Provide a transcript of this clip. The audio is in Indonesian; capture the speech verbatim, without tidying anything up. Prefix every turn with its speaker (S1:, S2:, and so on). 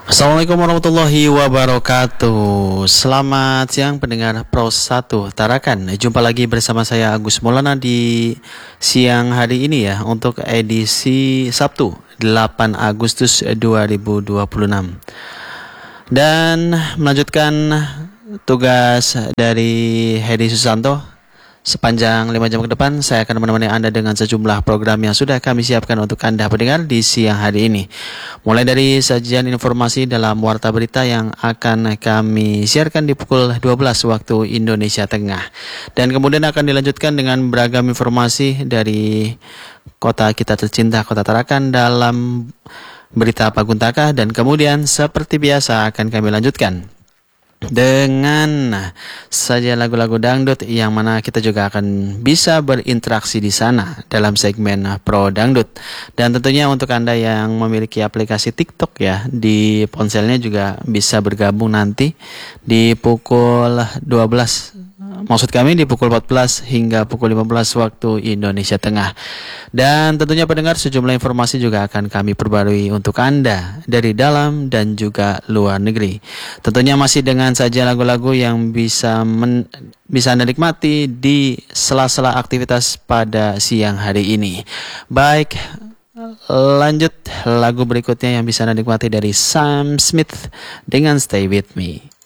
S1: Assalamualaikum warahmatullahi wabarakatuh. Selamat siang pendengar Pros satu Tarakan. Jumpa lagi bersama saya Agus Maulana di siang hari ini ya, untuk edisi Sabtu delapan Agustus dua ribu dua puluh enam. Dan melanjutkan tugas dari Hedi Susanto. Sepanjang lima jam ke depan, saya akan menemani Anda dengan sejumlah program yang sudah kami siapkan untuk Anda pendengar di siang hari ini. Mulai dari sajian informasi dalam Warta Berita yang akan kami siarkan di pukul dua belas waktu Indonesia Tengah. Dan kemudian akan dilanjutkan dengan beragam informasi dari kota kita tercinta, Kota Tarakan, dalam Berita Paguntaka. Dan kemudian seperti biasa akan kami lanjutkan dengan saja lagu-lagu dangdut, yang mana kita juga akan bisa berinteraksi di sana dalam segmen Pro Dangdut. Dan tentunya untuk Anda yang memiliki aplikasi TikTok ya, di ponselnya juga bisa bergabung nanti di pukul dua belas. Maksud kami di pukul empat belas hingga pukul lima belas waktu Indonesia Tengah. Dan tentunya pendengar, sejumlah informasi juga akan kami perbarui untuk Anda dari dalam dan juga luar negeri. Tentunya masih dengan saja lagu-lagu yang bisa men, bisa Anda nikmati di sela-sela aktivitas pada siang hari ini. Baik, lanjut lagu berikutnya yang bisa Anda nikmati dari Sam Smith dengan Stay With Me.